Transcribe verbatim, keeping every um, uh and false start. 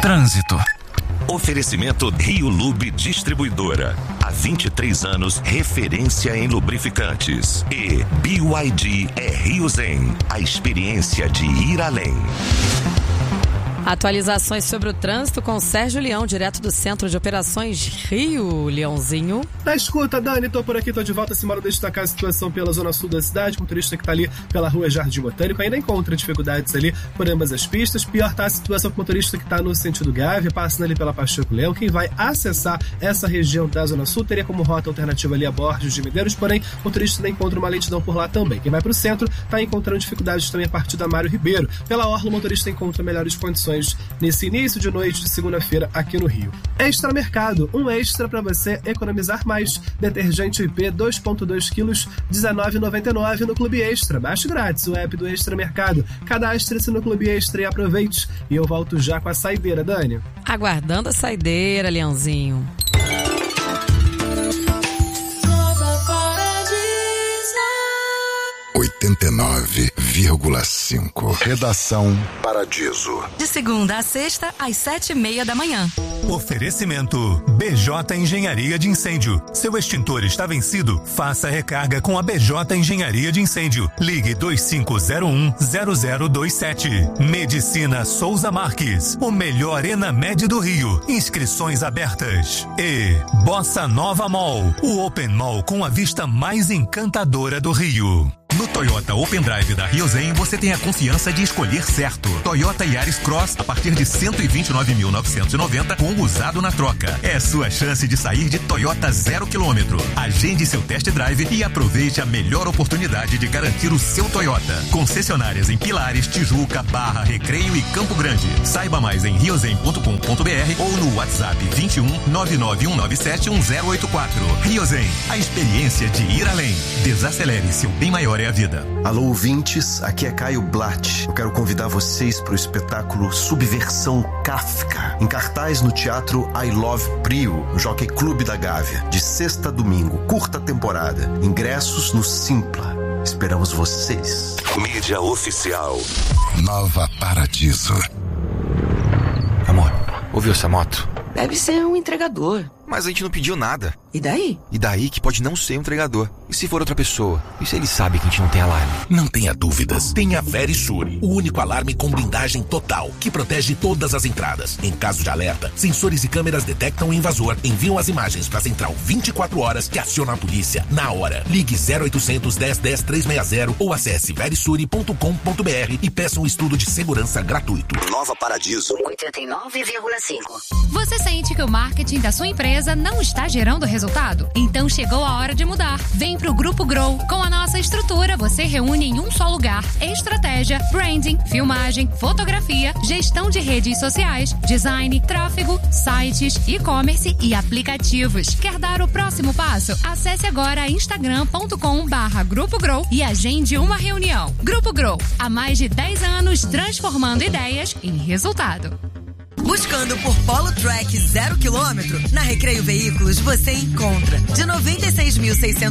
Trânsito. Oferecimento Rio Lube Distribuidora. Há vinte e três anos, referência em lubrificantes. E B Y D é Rio Zen, a experiência de ir além. Atualizações sobre o trânsito com Sérgio Leão, direto do Centro de Operações Rio. Leãozinho. Na escuta, Dani, tô por aqui, tô de volta. Se mora destacar a situação pela zona sul da cidade. O motorista que tá ali pela rua Jardim Botânico ainda encontra dificuldades ali por ambas as pistas. Pior tá a situação com o motorista que tá no sentido Gávea, passando ali pela Pacheco Leão. Quem vai acessar essa região da zona sul teria como rota alternativa ali a Borges de Medeiros, porém o motorista ainda encontra uma lentidão por lá também. Quem vai pro centro tá encontrando dificuldades também a partir da Mário Ribeiro. Pela orla, o motorista encontra melhores condições nesse início de noite de segunda-feira aqui no Rio. Extra Mercado, um extra para você economizar mais. Detergente I P dois vírgula dois quilos, dezenove reais e noventa e nove centavos no Clube Extra. Baixe grátis o app do Extra Mercado. Cadastre-se no Clube Extra e aproveite. E eu volto já com a saideira, Dani. Aguardando a saideira, Leãozinho. oitenta e nove vírgula cinco. Redação Paradiso. De segunda a sexta, às sete e meia da manhã. Oferecimento B J Engenharia de Incêndio. Seu extintor está vencido? Faça recarga com a B J Engenharia de Incêndio. Ligue dois cinco zero um zero zero dois sete. Medicina Souza Marques. O melhor Enamed do Rio. Inscrições abertas. E Bossa Nova Mall. O Open Mall com a vista mais encantadora do Rio. No Toyota Open Drive da Rio Zen, você tem a confiança de escolher certo. Toyota Yaris Cross a partir de cento e vinte e nove mil novecentos e noventa com usado na troca. É sua chance de sair de Toyota zero quilômetro. Agende seu test drive e aproveite a melhor oportunidade de garantir o seu Toyota. Concessionárias em Pilares, Tijuca, Barra, Recreio e Campo Grande. Saiba mais em riozen ponto com ponto br ou no WhatsApp vinte e um, nove nove um nove sete, um zero oito quatro. Rio Zen, a experiência de ir além. Desacelere, seu bem maior é a vida. Alô, ouvintes, aqui é Caio Blatt. Eu quero convidar vocês para o espetáculo Subversão Kafka, em cartaz no Teatro I Love Prio, no Jockey Clube da Gávea, de sexta a domingo, curta temporada. Ingressos no Simpla. Esperamos vocês. Mídia oficial. Nova Paradiso. Amor, ouviu essa moto? Deve ser um entregador. Mas a gente não pediu nada. E daí? E daí que pode não ser um entregador. E se for outra pessoa? E se ele sabe que a gente não tem alarme? Não tenha dúvidas. Tenha Verisure, o único alarme com blindagem total, que protege todas as entradas. Em caso de alerta, sensores e câmeras detectam o invasor, enviam as imagens para a central vinte e quatro horas, que aciona a polícia na hora. Ligue zero oitocentos, dez, dez, trezentos e sessenta ou acesse verisure ponto com ponto br e peça um estudo de segurança gratuito. Nova Paradiso. oitenta e nove vírgula cinco. Você sente que o marketing da sua empresa não está gerando resultado? Então chegou a hora de mudar. Vem pro Grupo Grow. Com a nossa estrutura, você reúne em um só lugar estratégia, branding, filmagem, fotografia, gestão de redes sociais, design, tráfego, sites, e-commerce e aplicativos. Quer dar o próximo passo? Acesse agora instagram ponto com barra Grupo Grow e agende uma reunião. Grupo Grow, há mais de dez anos transformando ideias em resultado. Buscando por Polo Track zero quilômetro? Na Recreio Veículos você encontra de noventa e seis mil seiscentos